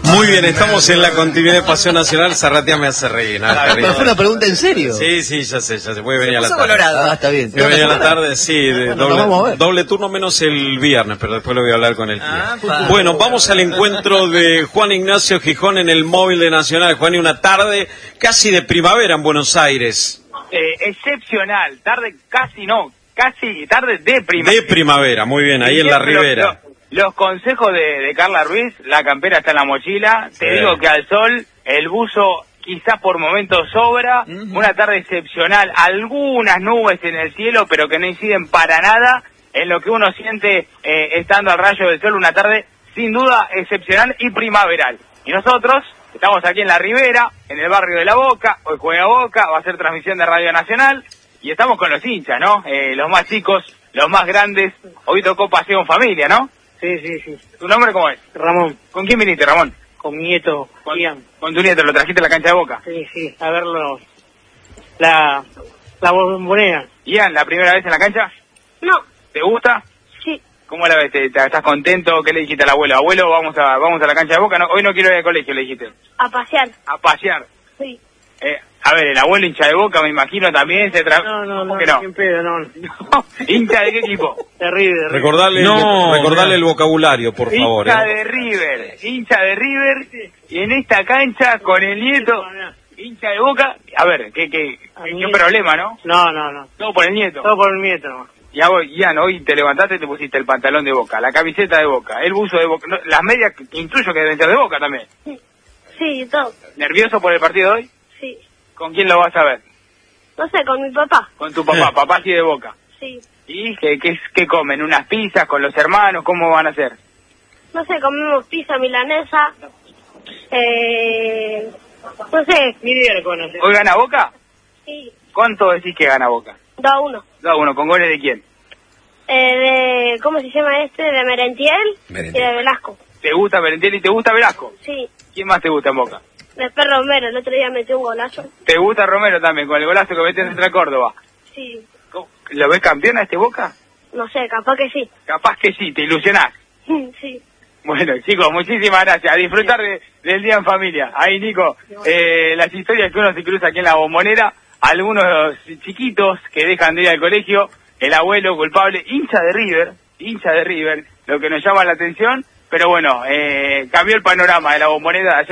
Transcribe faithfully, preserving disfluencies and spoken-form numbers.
Muy bien, estamos en la continuidad de Paseo Nacional. Zarratea me hace reír. ¿No? Ah, pero fue una pregunta en serio. Sí, sí, ya sé, ya se puede venir a la tarde. Colorado. Ah, está bien. Puede venir a la tarde, sí, de bueno, doble, doble turno menos el viernes, pero después lo voy a hablar con el ah, Bueno, vamos al encuentro de Juan Ignacio Gijón en el móvil de Nacional. Juan, y una tarde casi de primavera en Buenos Aires. Eh, excepcional, tarde casi no, casi tarde de primavera. De primavera, muy bien, ahí en la ribera. Los, los consejos de, de Carla Ruiz, la campera está en la mochila, te sí. digo que al sol, el buzo quizás por momentos sobra, uh-huh. Una tarde excepcional, algunas nubes en el cielo, pero que no inciden para nada en lo que uno siente eh, estando al rayo del sol, una tarde sin duda excepcional y primaveral. Y nosotros estamos aquí en la Ribera, en el barrio de La Boca, hoy juega Boca, va a ser transmisión de Radio Nacional, y estamos con los hinchas, ¿no? Eh, los más chicos, los más grandes, hoy tocó paseo en familia, ¿no? Sí, sí, sí. ¿Tu nombre cómo es? Ramón. ¿Con quién viniste, Ramón? Con mi nieto, con, Ian. Con tu nieto, ¿lo trajiste a la cancha de Boca? Sí, sí, a verlo, la, la bombonera. Ian, ¿la primera vez en la cancha? No. ¿Te gusta? Sí. ¿Cómo la ves? ¿Te, te, ¿Estás contento? ¿Qué le dijiste al abuelo? Abuelo, vamos a vamos a la cancha de Boca. No, hoy no quiero ir al colegio, le dijiste. A pasear. A pasear. Sí. Eh, a ver, el abuelo hincha de Boca, me imagino, también se tra... No, no, no, que no? sin pedo, no. no. ¿Hincha de qué equipo? De River. Recordarle, no, el, recordarle el vocabulario, por favor. Hincha eh. de River, hincha de River, y en esta cancha con el nieto, hincha de Boca. A ver, ¿qué, qué, qué, qué problema, no? No, no, no. Todo por el nieto. Todo por el nieto, no. Ya, ya no, hoy te levantaste y te pusiste el pantalón de Boca, la camiseta de Boca, el buzo de Boca, no, las medias, intuyo que deben ser de Boca también. Sí, todo. ¿Nervioso por el partido de hoy? Sí. ¿Con quién lo vas a ver? No sé, con mi papá. Con tu papá, papá sí de Boca. Sí. ¿Y qué, qué, qué comen? ¿Unas pizzas con los hermanos? ¿Cómo van a hacer? No sé, comemos pizza milanesa, eh... no sé. Ni idea de conocer. ¿Hoy gana Boca? Sí. ¿Cuánto decís que gana Boca? dos a uno. dos a uno, ¿con goles de quién? Eh, de... ¿Cómo se llama este? De Merentiel, Merentiel. Y de Velasco. ¿Te gusta Merentiel y te gusta Velasco? Sí. ¿Quién más te gusta en Boca? Después Romero, el otro día metió un golazo. ¿Te gusta Romero también, con el golazo que metió en Central Córdoba? Sí. ¿Lo ves campeón a este Boca? No sé, capaz que sí. Capaz que sí, ¿te ilusionás? Sí. Bueno, chicos, muchísimas gracias. A disfrutar de, del día en familia. Ahí, Nico, eh, las historias que uno se cruza aquí en la Bombonera, algunos chiquitos que dejan de ir al colegio, el abuelo culpable, hincha de River, hincha de River, lo que nos llama la atención, pero bueno, eh, cambió el panorama de la Bombonera.